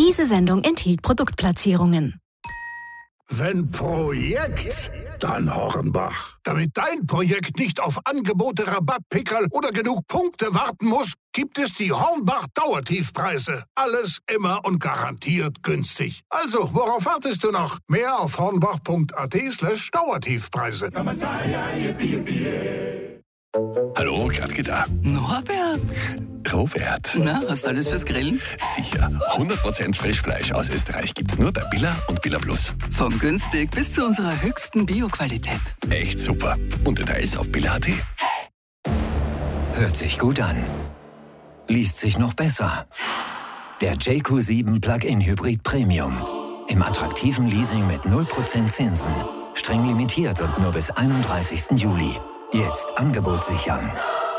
Diese Sendung enthielt Produktplatzierungen. Wenn Projekt, dann Hornbach. Damit dein Projekt nicht auf Angebote, Rabattpickerl oder genug Punkte warten muss, gibt es die Hornbach-Dauertiefpreise. Alles immer und garantiert günstig. Also, worauf wartest du noch? Mehr auf hornbach.at/Dauertiefpreise. Hallo, Gradke da. Norbert? Robert. Na, hast du alles fürs Grillen? Sicher. 100% Frischfleisch aus Österreich gibt's nur bei Billa und Billa Plus. Von günstig bis zu unserer höchsten Bio-Qualität. Echt super. Und Details auf billa.at. Hört sich gut an. Liest sich noch besser. Der JQ7 Plug-in Hybrid Premium. Im attraktiven Leasing mit 0% Zinsen. Streng limitiert und nur bis 31. Juli. Jetzt Angebot sichern.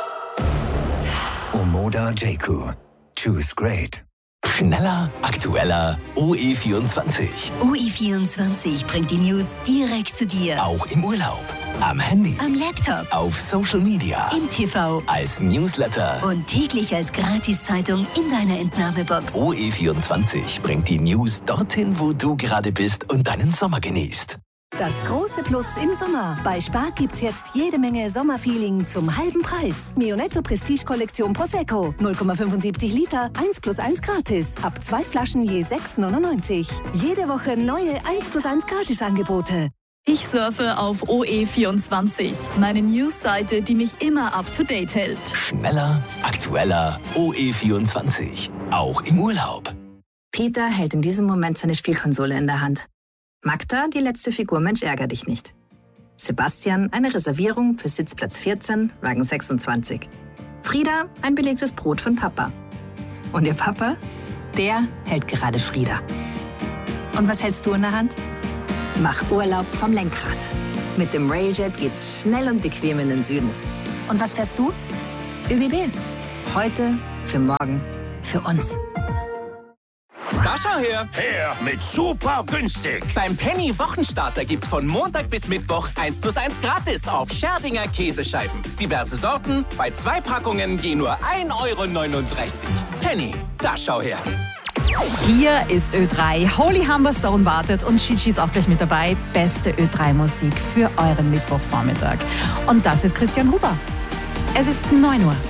Omoda JQ. Choose great. Schneller, aktueller, OE24. OE24 bringt die News direkt zu dir. Auch im Urlaub, am Handy, Am Laptop, auf Social Media, im TV als Newsletter. und täglich als Gratiszeitung in deiner Entnahmebox. OE24 bringt die News dorthin, wo du gerade bist und deinen Sommer genießt. Das große Plus im Sommer. Bei Spar gibt's jetzt jede Menge Sommerfeeling zum halben Preis. Mionetto Prestige Kollektion Prosecco. 0,75 Liter, 1+1 gratis. Ab 2 Flaschen je 6,99. Jede Woche neue 1+1 Gratisangebote. Ich surfe auf OE24, meine News-Seite, die mich immer up-to-date hält. Schneller, aktueller, OE24. Auch im Urlaub. Peter hält in diesem Moment seine Spielkonsole in der Hand. Magda, die letzte Figur Mensch ärger dich nicht. Sebastian, eine Reservierung für Sitzplatz 14, Wagen 26. Frieda, ein belegtes Brot von Papa. Und ihr Papa? Der hält gerade Frieda. Und was hältst du in der Hand? Mach Urlaub vom Lenkrad. Mit dem Railjet geht's schnell und bequem in den Süden. Und was fährst du? ÖBB. Heute, für morgen, für uns. Da schau her! Her mit super günstig. Beim Penny Wochenstarter gibt's von Montag bis Mittwoch 1+1 gratis auf Scherdinger Käsescheiben. Diverse Sorten, bei 2 Packungen je nur 1,39 €. Penny, da schau her! Hier ist Ö3. Holy Humberstone wartet und Chichi ist auch gleich mit dabei. Beste Ö3-Musik für euren Mittwochvormittag. Und das ist Christian Huber. Es ist 9 Uhr.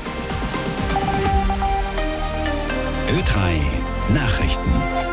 Ö3 Nachrichten.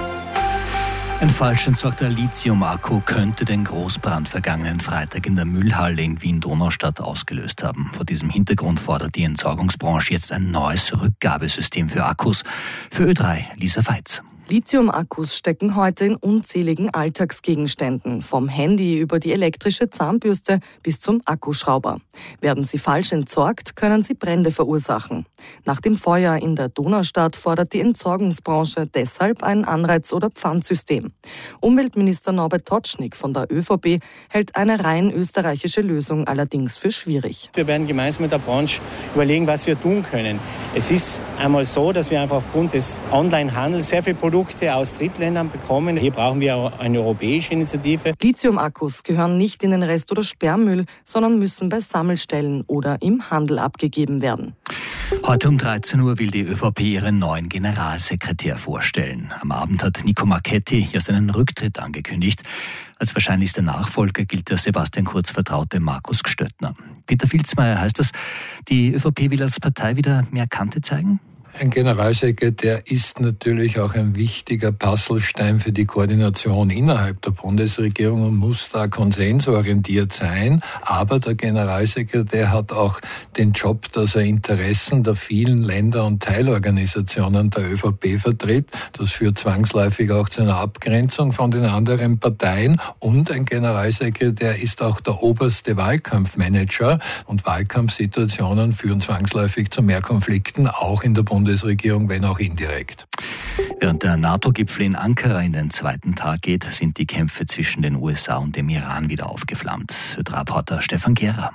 Ein falsch entsorgter Lithium-Akku könnte den Großbrand vergangenen Freitag in der Müllhalle in Wien-Donaustadt ausgelöst haben. Vor diesem Hintergrund fordert die Entsorgungsbranche jetzt ein neues Rückgabesystem für Akkus. Für Ö3, Lisa Veitz. Lithium-Akkus stecken heute in unzähligen Alltagsgegenständen, vom Handy über die elektrische Zahnbürste bis zum Akkuschrauber. Werden sie falsch entsorgt, können sie Brände verursachen. Nach dem Feuer in der Donaustadt fordert die Entsorgungsbranche deshalb ein Anreiz- oder Pfandsystem. Umweltminister Norbert Totschnig von der ÖVP hält eine rein österreichische Lösung allerdings für schwierig. Wir werden gemeinsam mit der Branche überlegen, was wir tun können. Es ist einmal so, dass wir einfach aufgrund des Onlinehandels sehr viele Produkte aus Drittländern bekommen. Hier brauchen wir eine europäische Initiative. Lithium-Akkus gehören nicht in den Rest- oder Sperrmüll, sondern müssen bei Sammelstellen oder im Handel abgegeben werden. Heute um 13 Uhr will die ÖVP ihren neuen Generalsekretär vorstellen. Am Abend hat Nico Marchetti ja seinen Rücktritt angekündigt. Als wahrscheinlichster Nachfolger gilt der Sebastian Kurz vertraute Markus Gstöttner. Peter Filzmeier, heißt das, die ÖVP will als Partei wieder mehr Kante zeigen? Ein Generalsekretär ist natürlich auch ein wichtiger Puzzlestein für die Koordination innerhalb der Bundesregierung und muss da konsensorientiert sein. Aber der Generalsekretär hat auch den Job, dass er Interessen der vielen Länder und Teilorganisationen der ÖVP vertritt. Das führt zwangsläufig auch zu einer Abgrenzung von den anderen Parteien. Und ein Generalsekretär ist auch der oberste Wahlkampfmanager. Und Wahlkampfsituationen führen zwangsläufig zu mehr Konflikten, auch in der Bundesregierung, wenn auch indirekt. Während der NATO-Gipfel in Ankara in den zweiten Tag geht, sind die Kämpfe zwischen den USA und dem Iran wieder aufgeflammt. Reporter Stefan Gera.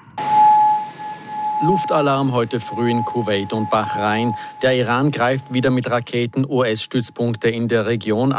Luftalarm heute früh in Kuwait und Bahrain. Der Iran greift wieder mit Raketen US-Stützpunkte in der Region an.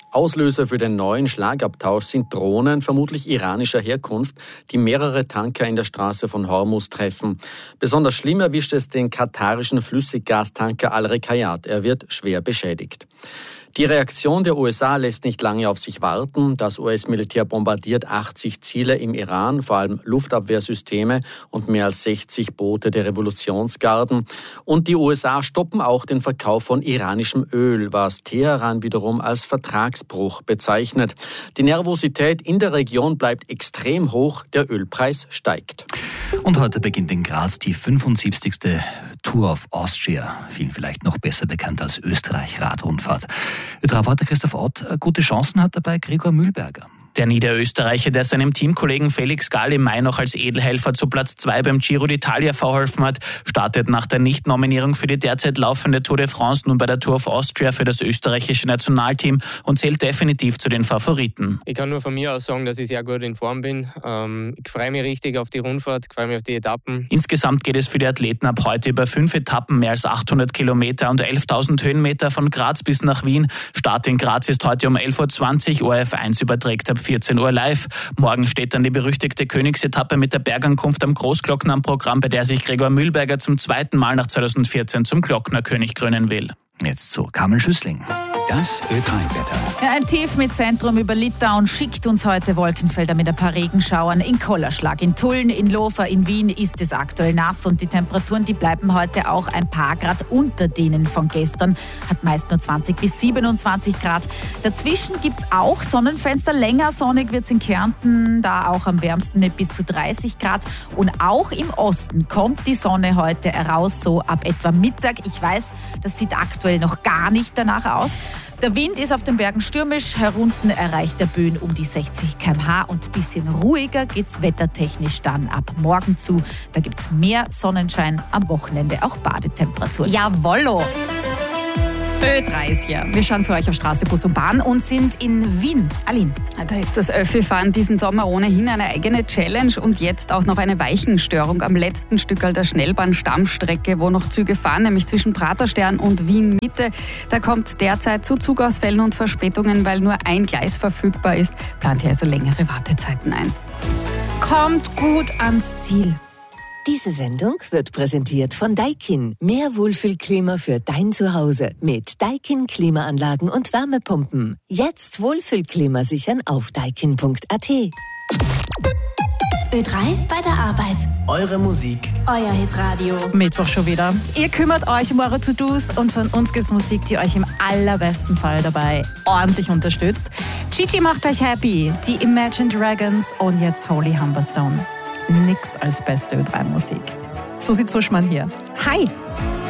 Auslöser für den neuen Schlagabtausch sind Drohnen, vermutlich iranischer Herkunft, die mehrere Tanker in der Straße von Hormuz treffen. Besonders schlimm erwischt es den katarischen Flüssiggastanker Al-Rekayat. Er wird schwer beschädigt. Die Reaktion der USA lässt nicht lange auf sich warten. Das US-Militär bombardiert 80 Ziele im Iran, vor allem Luftabwehrsysteme und mehr als 60 Boote der Revolutionsgarden. Und die USA stoppen auch den Verkauf von iranischem Öl, was Teheran wiederum als Vertragsbruch bezeichnet. Die Nervosität in der Region bleibt extrem hoch, der Ölpreis steigt. Und heute beginnt in Graz die 75. Tour of Austria, vielen vielleicht noch besser bekannt als Österreich-Radrundfahrt. Reporter Christoph Ott, gute Chancen hat dabei Gregor Mühlberger. Der Niederösterreicher, der seinem Teamkollegen Felix Gall im Mai noch als Edelhelfer zu Platz 2 beim Giro d'Italia verholfen hat, startet nach der Nichtnominierung für die derzeit laufende Tour de France nun bei der Tour of Austria für das österreichische Nationalteam und zählt definitiv zu den Favoriten. Ich kann nur von mir aus sagen, dass ich sehr gut in Form bin. Ich freue mich richtig auf die Rundfahrt, ich freue mich auf die Etappen. Insgesamt geht es für die Athleten ab heute über 5 Etappen, mehr als 800 Kilometer und 11.000 Höhenmeter von Graz bis nach Wien. Start in Graz ist heute um 11.20 Uhr, ORF1 überträgt ab 14 Uhr live. Morgen steht dann die berüchtigte Königsetappe mit der Bergankunft am Großglockner am Programm, bei der sich Gregor Mühlberger zum zweiten Mal nach 2014 zum Glocknerkönig krönen will. Jetzt zu Carmen Schüssling. Das Ö3-Wetter. Ja, ein Tief mit Zentrum über Litauen schickt uns heute Wolkenfelder mit ein paar Regenschauern in Kollerschlag. In Tulln, in Lofer, in Wien ist es aktuell nass und die Temperaturen, die bleiben heute auch ein paar Grad unter denen von gestern. Hat meist nur 20 bis 27 Grad. Dazwischen gibt es auch Sonnenfenster. Länger sonnig wird es in Kärnten, da auch am wärmsten mit bis zu 30 Grad. Und auch im Osten kommt die Sonne heute heraus, so ab etwa Mittag. Ich weiß, das sieht aktuell noch gar nicht danach aus. Der Wind ist auf den Bergen stürmisch, herunten erreicht der Böen um die 60 km/h und ein bisschen ruhiger geht's wettertechnisch dann ab morgen zu. Da gibt's mehr Sonnenschein, am Wochenende auch Badetemperaturen. Jawollo! Ö3 ist hier. Wir schauen für euch auf Straße, Bus und Bahn und sind in Wien. Aline. Da ist das Öffi-Fahren diesen Sommer ohnehin eine eigene Challenge und jetzt auch noch eine Weichenstörung am letzten Stückerl der Schnellbahn-Stammstrecke, wo noch Züge fahren, nämlich zwischen Praterstern und Wien-Mitte. Da kommt es derzeit zu Zugausfällen und Verspätungen, weil nur ein Gleis verfügbar ist. Plant hier also längere Wartezeiten ein. Kommt gut ans Ziel. Diese Sendung wird präsentiert von Daikin. Mehr Wohlfühlklima für dein Zuhause mit Daikin Klimaanlagen und Wärmepumpen. Jetzt Wohlfühlklima sichern auf daikin.at. Ö3 bei der Arbeit. Eure Musik. Euer Hitradio. Mittwoch schon wieder. Ihr kümmert euch um eure To-Dos und von uns gibt's Musik, die euch im allerbesten Fall dabei ordentlich unterstützt. Gigi macht euch happy, die Imagine Dragons und jetzt Holy Humberstone. Nix als beste Ö3-Musik. Susi Zuschmann hier. Hi!